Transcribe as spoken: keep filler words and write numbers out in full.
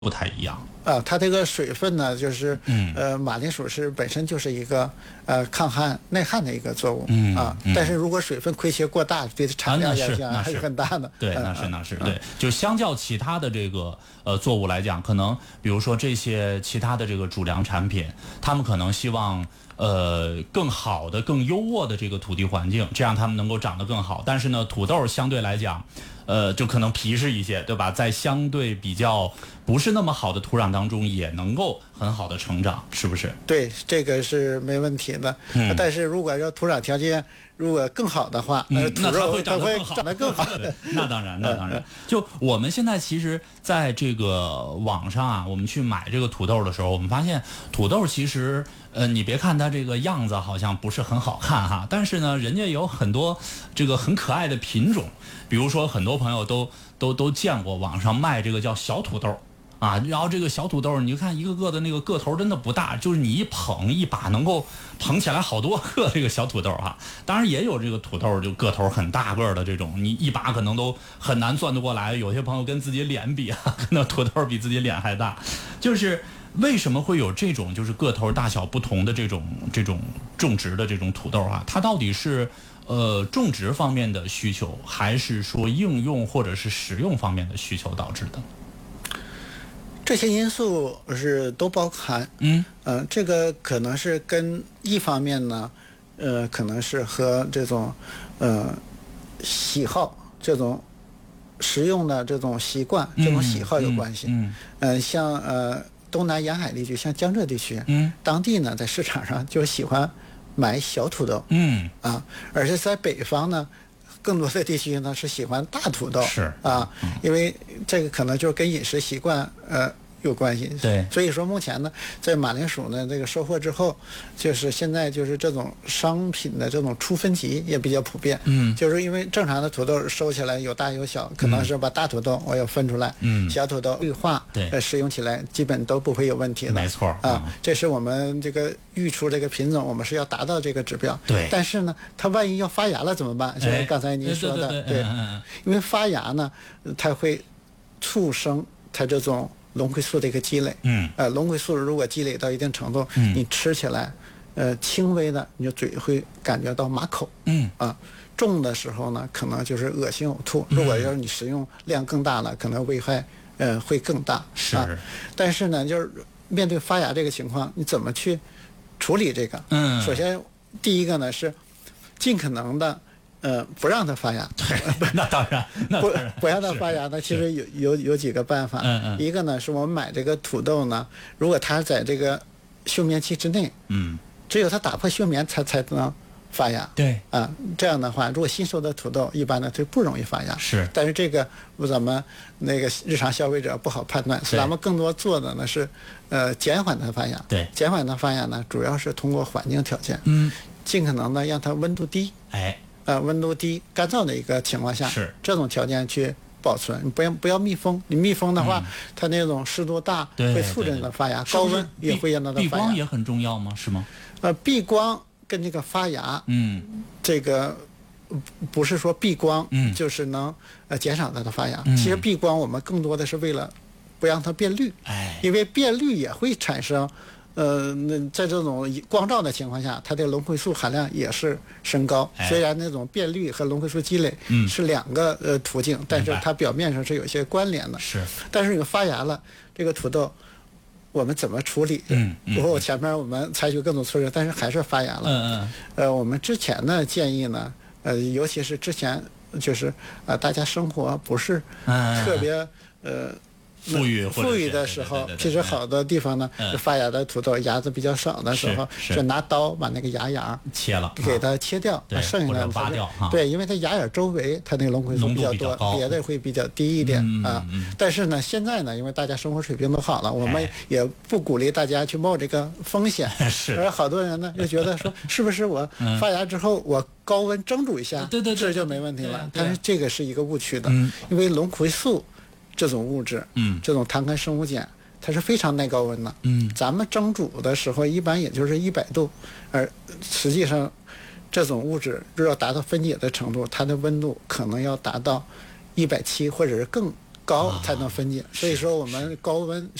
不太一样。 啊，它这个水分呢，就是嗯呃，马铃薯是本身就是一个呃抗旱耐旱的一个作物、 嗯、 啊、 嗯， 但是如果水分亏缺过大，对产量影响还是很大的。 对，那是那是对，就相较其他的这个呃作物来讲，可能比如说这些其他的这个主粮产品，他们可能希望呃更好的、更优渥的这个土地环境，这样他们能够长得更好。但是呢，土豆相对来讲，呃，就可能皮实一些，对吧？在相对比较不是那么好的土壤当中，也能够很好的成长，是不是？ 对，这个是没问题的。嗯、但是如果要土壤条件如果更好的话， 嗯、 土肉会它会长得更好。 那当然，那当然。就我们现在其实在这个网上啊，我们去买这个土豆的时候，我们发现土豆其实，呃，你别看它这个样子好像不是很好看哈，但是呢，人家有很多这个很可爱的品种，比如说很多朋友都都都见过网上卖这个叫小土豆。啊，然后这个小土豆，你就看一个个的那个个头真的不大，就是你一捧一把能够捧起来好多个这个小土豆哈。当然也有这个土豆就个头很大个的这种，你一把可能都很难攥得过来。有些朋友跟自己脸比啊，那土豆比自己脸还大。就是为什么会有这种就是个头大小不同的这种这种种植的这种土豆啊？它到底是呃种植方面的需求，还是说应用或者是食用方面的需求导致的？ 这些因素是都包含， 嗯， 呃，这个可能是跟一方面呢，呃，可能是和这种，呃，喜好这种食用的这种习惯、这种喜好有关系。 嗯， 嗯，呃、像呃东南沿海地区，像江浙地区， 嗯， 当地呢在市场上就喜欢买小土豆， 嗯， 啊，而且在北方呢。更多的地区呢是喜欢大土豆， 是啊，因为这个可能就是跟饮食习惯呃有关系。 对， 所以说目前呢，在马铃薯呢这个收获之后，就是现在就是这种商品的这种出分级也比较普遍。 嗯， 就是因为正常的土豆收起来有大有小，可能是把大土豆我要分出来， 嗯， 小土豆绿化， 对， 呃，使用起来基本都不会有问题的。 没错啊， 嗯、 这是我们这个育出这个品种，我们是要达到这个指标。 对， 但是呢，它万一要发芽了怎么办？就是刚才您说的， 哎、对, 对, 对, 对、嗯， 因为发芽呢，它会促生它这种龙葵素的一个积累。 嗯， 呃，龙葵素如果积累到一定程度， 嗯、 你吃起来，呃，轻微的你就嘴会感觉到麻口。 嗯啊，重的时候呢，可能就是恶心呕吐。如果要是你食用量更大了，可能危害呃会更大。 是、 啊，但是呢，就是面对发芽这个情况，你怎么去处理这个？ 嗯， 首先第一个呢是尽可能的。呃，不让它发芽。 对，那当然，那当然不不让它发芽呢，其实有有有几个办法。 嗯嗯。 一个呢，是我们买这个土豆呢，如果它在这个休眠期之内， 嗯， 只有它打破休眠才才能发芽。 对。 啊，这样的话，如果新收的土豆一般呢就不容易发芽。 是。 但是这个咱们那个日常消费者不好判断，咱们更多做的呢是，呃，减缓它发芽。 对。 减缓它发芽呢，主要是通过环境条件， 嗯， 尽可能的让它温度低。 哎。 呃，温度低、干燥的一个情况下， 是这种条件去保存，你不要不要密封。你密封的话， 嗯、 它那种湿度大，会促进它发芽。 高温也会让它发芽。 避光也很重要吗？是吗？ 呃，避光跟这个发芽， 嗯， 这个不是说避光， 嗯， 就是能呃减少它的发芽。 嗯、 其实避光我们更多的是为了不让它变绿， 哎， 因为变绿也会产生。呃，那在这种光照的情况下，它的龙葵素含量也是升高。 哎、 虽然那种变绿和龙葵素积累是两个、嗯、呃途径，但是它表面上是有些关联的。 是。 但是有发芽了，这个土豆我们怎么处理？ 嗯嗯。 不过前面我们采取各种措施，但是还是发芽了。 嗯嗯。 呃，我们之前的建议呢，呃，尤其是之前就是啊、呃，大家生活不是特别、嗯、呃。 富裕富裕的时候，其实好多地方呢， 嗯、 发芽的土豆芽子比较少的时候， 是, 是拿刀把那个芽芽切了， 给它切掉， 啊、 把剩下的挖掉哈。 对，因为它芽眼周围它那个龙葵素比较多， 较别的会比较低一点、 嗯、 啊、 嗯。 但是呢，现在呢，因为大家生活水平都好了，我们也不鼓励大家去冒这个风险。 是。 而好多人呢又觉得说，是不是我发芽之后我高温蒸煮一下， 对对对， 这就没问题了？但是这个是一个误区的， 嗯、 因为龙葵素。这种物质， 嗯， 这种碳酐生物碱，它是非常耐高温的， 嗯， 咱们蒸煮的时候一般也就是一百度，而实际上，这种物质若要达到分解的程度，它的温度可能要达到一百七或者是更高才能分解。所以说我们高温